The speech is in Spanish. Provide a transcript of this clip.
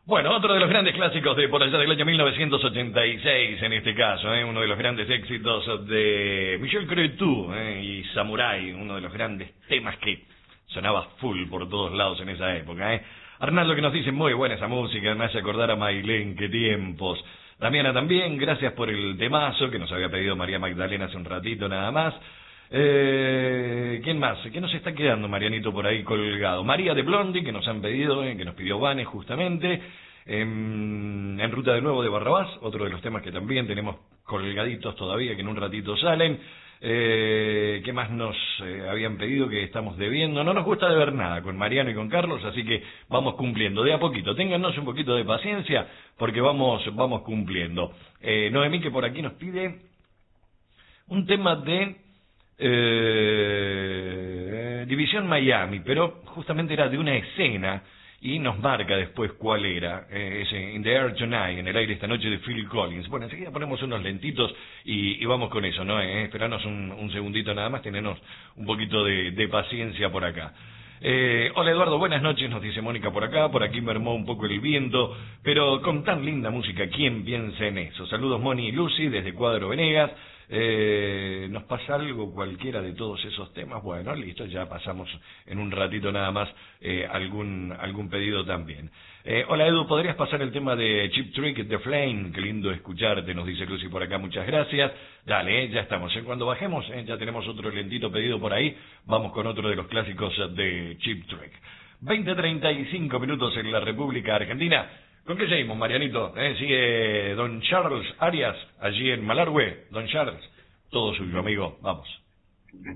Bueno, otro de los grandes clásicos de por allá del año 1986, en este caso, uno de los grandes éxitos de Michel Cretu y Samurai, uno de los grandes temas que sonaba full por todos lados en esa época. Arnaldo que nos dice, muy buena esa música, me hace acordar a Mailén, qué tiempos. Damiana también, gracias por el temazo que nos había pedido María Magdalena hace un ratito nada más. ¿Quién más? ¿Qué nos está quedando, Marianito, por ahí colgado? María de Blondie, que nos han pedido, que nos pidió Vane justamente. En Ruta de Nuevo de Barrabás, otro de los temas que también tenemos colgaditos todavía, que en un ratito salen. ¿Qué más nos habían pedido que estamos debiendo? No nos gusta deber nada con Mariano y con Carlos, así que vamos cumpliendo de a poquito. Téngannos un poquito de paciencia, porque vamos cumpliendo. Noemí, que por aquí nos pide un tema de División Miami, pero justamente era de una escena y nos marca después cuál era, ese In the Air Tonight, en el aire esta noche de Phil Collins. Bueno, enseguida ponemos unos lentitos y vamos con eso, ¿no? Esperanos un segundito nada más, tenernos un poquito de paciencia por acá. Hola Eduardo, buenas noches, nos dice Mónica por acá, por aquí mermó un poco el viento, pero con tan linda música, ¿quién piensa en eso? Saludos Moni y Lucy desde Cuadro Venegas. ¿Nos pasa algo cualquiera de todos esos temas? Bueno, listo, ya pasamos en un ratito nada más algún pedido también. Hola Edu, ¿podrías pasar el tema de Cheap Trick de Flame? Qué lindo escucharte, nos dice Lucy por acá, muchas gracias. Dale, ya estamos, cuando bajemos ya tenemos otro lentito pedido por ahí, vamos con otro de los clásicos de Cheap Trick. 20:35 minutos en la República Argentina. ¿Con qué seguimos, Marianito? Sigue don Charles Arias, allí en Malargüe. Don Charles, todo suyo, amigo. Vamos.